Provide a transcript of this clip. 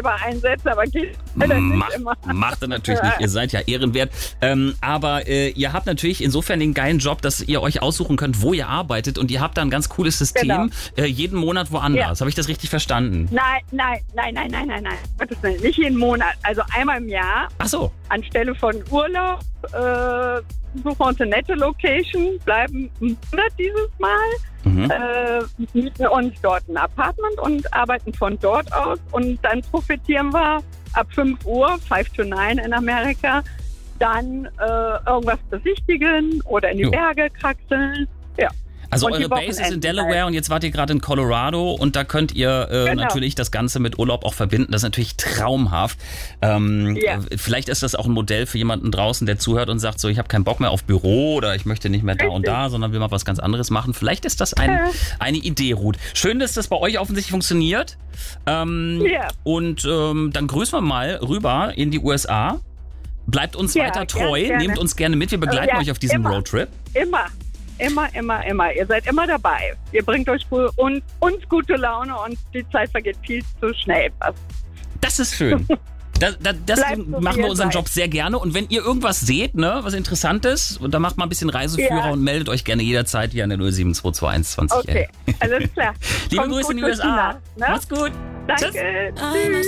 selber einsetze, aber geht leider nicht immer. Macht er natürlich nicht, ihr seid ja ehrenwert. Aber ihr habt natürlich insofern den geilen Job, dass ihr euch aussuchen könnt, wo ihr arbeitet und ihr habt da ein ganz cooles System, jeden Monat woanders. Habe ich das richtig verstanden? Nein. Gottes Willen, nicht jeden Monat. Also einmal im Jahr. Ach so. Anstelle von Urlaub suchen wir uns eine nette Location, bleiben einen Monat dieses Mal, mieten uns dort ein Apartment und arbeiten von dort aus. Und dann profitieren wir ab 5 Uhr, 5 to 9 in Amerika, dann irgendwas besichtigen oder in die Berge kraxeln. Ja. Also und eure Base ist in Delaware und jetzt wart ihr gerade in Colorado und da könnt ihr natürlich das Ganze mit Urlaub auch verbinden. Das ist natürlich traumhaft. Vielleicht ist das auch ein Modell für jemanden draußen, der zuhört und sagt so, ich habe keinen Bock mehr auf Büro oder ich möchte nicht mehr da und da, sondern will mal was ganz anderes machen. Vielleicht ist das eine Idee, Ruth. Schön, dass das bei euch offensichtlich funktioniert. Und dann grüßen wir mal rüber in die USA. Bleibt uns weiter treu, gerne. Nehmt uns gerne mit, wir begleiten euch auf diesem Roadtrip. Immer. Ihr seid immer dabei. Ihr bringt euch uns gute Laune und die Zeit vergeht viel zu schnell. Das ist schön. Das machen wir unseren Job sehr gerne. Und wenn ihr irgendwas seht, ne, was Interessantes, dann macht mal ein bisschen Reiseführer und meldet euch gerne jederzeit hier an der 07221 20. Okay, alles klar. Liebe Grüße in die USA. Ne? Macht's gut. Danke. Tschüss.